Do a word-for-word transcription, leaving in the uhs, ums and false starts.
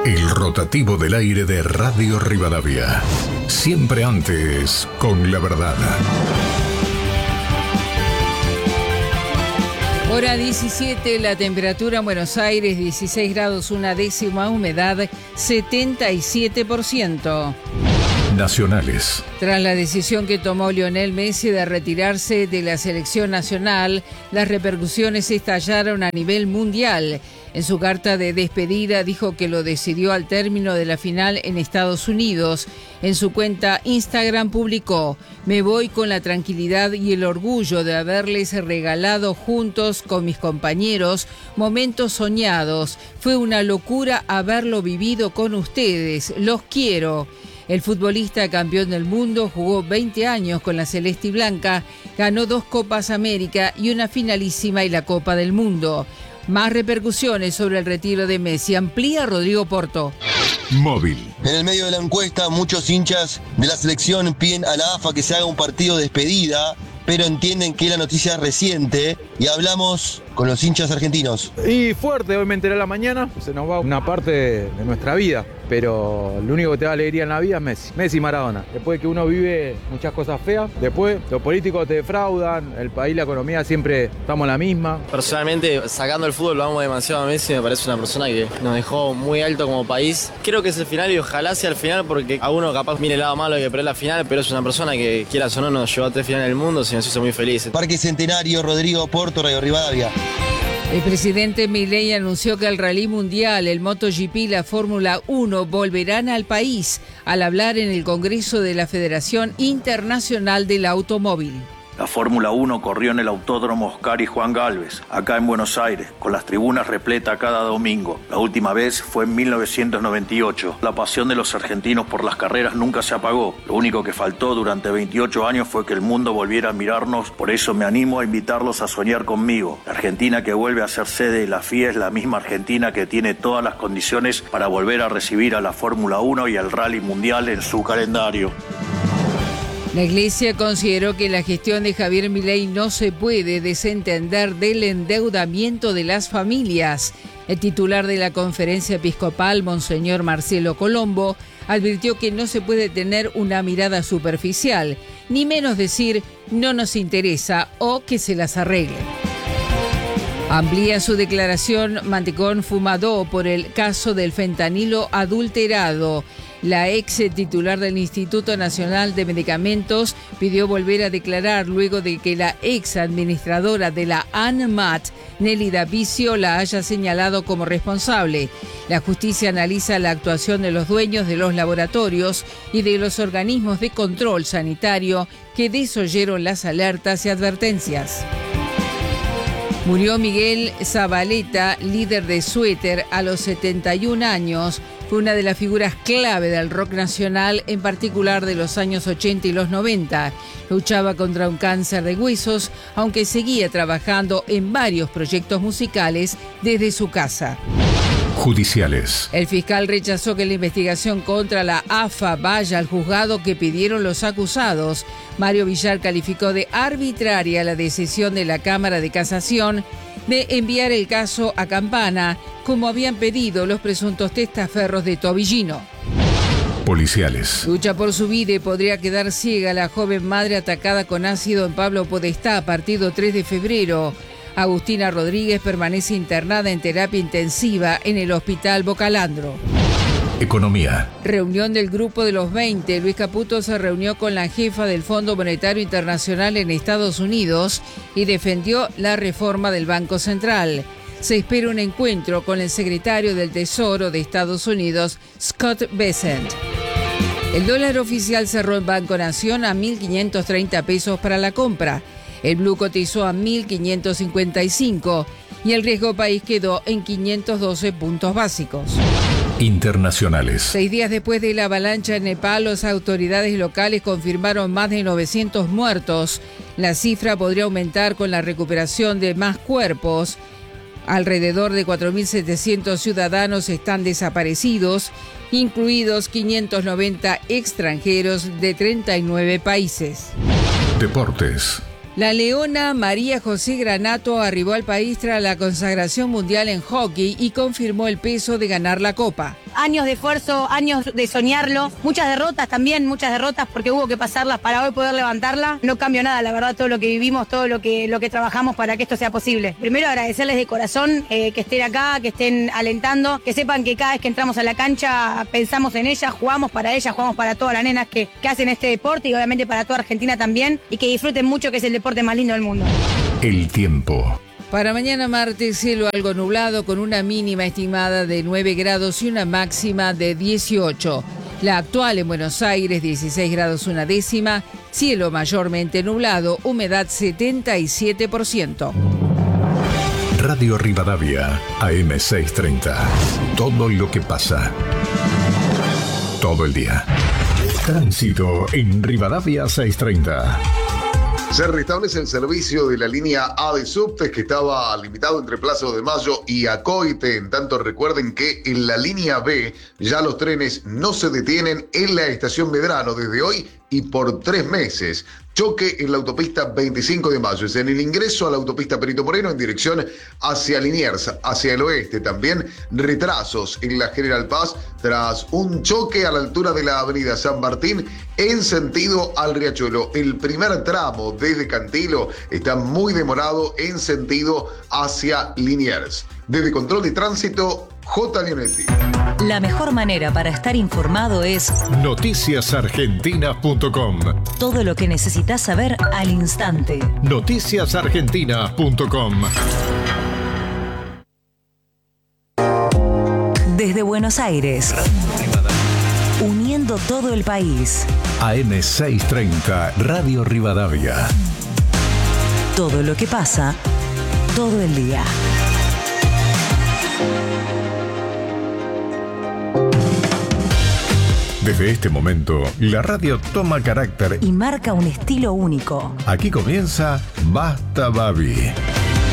El rotativo del aire de Radio Rivadavia. Siempre antes, con la verdad. Hora diecisiete, la temperatura en Buenos Aires, dieciséis grados, una décima, humedad setenta y siete por ciento. Nacionales. Tras la decisión que tomó Lionel Messi de retirarse de la selección nacional, las repercusiones estallaron a nivel mundial. En su carta de despedida dijo que lo decidió al término de la final en Estados Unidos. En su cuenta Instagram publicó: "Me voy con la tranquilidad y el orgullo de haberles regalado juntos con mis compañeros momentos soñados. Fue una locura haberlo vivido con ustedes. Los quiero". El futbolista campeón del mundo jugó veinte años con la Celeste y Blanca, ganó dos Copas América y una finalísima y la Copa del Mundo. Más repercusiones sobre el retiro de Messi. Amplía Rodrigo Porto. Móvil. En el medio de la encuesta, muchos hinchas de la selección piden a la A F A que se haga un partido de despedida, pero entienden que la noticia es reciente y hablamos con los hinchas argentinos. Y fuerte, hoy me enteré a la mañana, se nos va una parte de, de nuestra vida, pero lo único que te da alegría en la vida es Messi, Messi y Maradona. Después de que uno vive muchas cosas feas, después los políticos te defraudan, el país, la economía, siempre estamos en la misma. Personalmente, sacando el fútbol, lo amo demasiado a Messi, me parece una persona que nos dejó muy alto como país. Creo que es el final y ojalá sea el final, porque a uno capaz mire el lado malo de que perder la final, pero es una persona que, quieras o no, nos llevó a tres finales del mundo, y nos hizo muy felices. Parque Centenario, Rodrigo Porto, Radio Rivadavia. El presidente Milei anunció que el Rally Mundial, el MotoGP y la Fórmula uno volverán al país al hablar en el Congreso de la Federación Internacional del Automóvil. La Fórmula uno corrió en el Autódromo Oscar y Juan Galvez, acá en Buenos Aires, con las tribunas repletas cada domingo. La última vez fue en mil novecientos noventa y ocho. La pasión de los argentinos por las carreras nunca se apagó. Lo único que faltó durante veintiocho años fue que el mundo volviera a mirarnos. Por eso me animo a invitarlos a soñar conmigo. La Argentina que vuelve a ser sede de la F I A es la misma Argentina que tiene todas las condiciones para volver a recibir a la Fórmula uno y al Rally Mundial en su calendario. La Iglesia consideró que la gestión de Javier Milei no se puede desentender del endeudamiento de las familias. El titular de la Conferencia Episcopal, Monseñor Marcelo Colombo, advirtió que no se puede tener una mirada superficial, ni menos decir no nos interesa o que se las arregle. Amplía su declaración Mantecón Fumadó por el caso del fentanilo adulterado. La ex titular del Instituto Nacional de Medicamentos pidió volver a declarar luego de que la ex administradora de la ANMAT, Nélida Vicio, la haya señalado como responsable. La justicia analiza la actuación de los dueños de los laboratorios y de los organismos de control sanitario que desoyeron las alertas y advertencias. Murió Miguel Zabaleta, líder de Suéter, a los setenta y un años. Fue una de las figuras clave del rock nacional, en particular de los años ochenta y los noventa. Luchaba contra un cáncer de huesos, aunque seguía trabajando en varios proyectos musicales desde su casa. Judiciales. El fiscal rechazó que la investigación contra la A F A vaya al juzgado que pidieron los acusados. Mario Villar calificó de arbitraria la decisión de la Cámara de Casación de enviar el caso a Campana, como habían pedido los presuntos testaferros de Tobillino. Policiales. Lucha por su vida y podría quedar ciega la joven madre atacada con ácido en Pablo Podestá, partido tres de febrero. Agustina Rodríguez permanece internada en terapia intensiva en el Hospital Bocalandro. Economía. Reunión del Grupo de los veinte. Luis Caputo se reunió con la jefa del Fondo Monetario Internacional en Estados Unidos y defendió la reforma del Banco Central. Se espera un encuentro con el secretario del Tesoro de Estados Unidos, Scott Bessent. El dólar oficial cerró en Banco Nación a mil quinientos treinta pesos para la compra. El blue cotizó a mil quinientos cincuenta y cinco y el riesgo país quedó en quinientos doce puntos básicos. Internacionales. Seis días después de la avalancha en Nepal, las autoridades locales confirmaron más de novecientos muertos. La cifra podría aumentar con la recuperación de más cuerpos. Alrededor de cuatro mil setecientos ciudadanos están desaparecidos, incluidos quinientos noventa extranjeros de treinta y nueve países. Deportes. La leona María José Granato arribó al país tras la consagración mundial en hockey y confirmó el peso de ganar la Copa. años de esfuerzo, años de soñarlo, muchas derrotas también, muchas derrotas porque hubo que pasarlas para hoy poder levantarla. No cambio nada, la verdad, todo lo que vivimos, todo lo que, lo que trabajamos para que esto sea posible. Primero agradecerles de corazón eh, que estén acá, que estén alentando, que sepan que cada vez que entramos a la cancha pensamos en ellas, jugamos para ellas, jugamos para todas las nenas que, que hacen este deporte y obviamente para toda Argentina también, y que disfruten mucho, que es el deporte más lindo del mundo. El tiempo. Para mañana martes, cielo algo nublado con una mínima estimada de nueve grados y una máxima de dieciocho. La actual en Buenos Aires, dieciséis grados una décima, cielo mayormente nublado, humedad setenta y siete por ciento. Radio Rivadavia, A M seiscientos treinta. Todo lo que pasa. Todo el día. Tránsito en Rivadavia seiscientos treinta. Se restablece el servicio de la línea A de subtes que estaba limitado entre Plaza de Mayo y Acoite. En tanto, recuerden que en la línea B ya los trenes no se detienen en la estación Medrano desde hoy y por tres meses. Choque en la autopista veinticinco de mayo. Es en el ingreso a la autopista Perito Moreno en dirección hacia Liniers, hacia el oeste. También retrasos en la General Paz tras un choque a la altura de la avenida San Martín en sentido al Riachuelo. El primer tramo desde Cantilo está muy demorado en sentido hacia Liniers. Desde Control de Tránsito, J. Leonetti. La mejor manera para estar informado es noticias argentinas punto com. Todo lo que necesitas saber al instante. noticias argentinas punto com. Desde Buenos Aires, uniendo todo el país. A M seiscientos treinta, Radio Rivadavia. Todo lo que pasa, todo el día. Desde este momento, la radio toma carácter y marca un estilo único. Aquí comienza Basta Babi.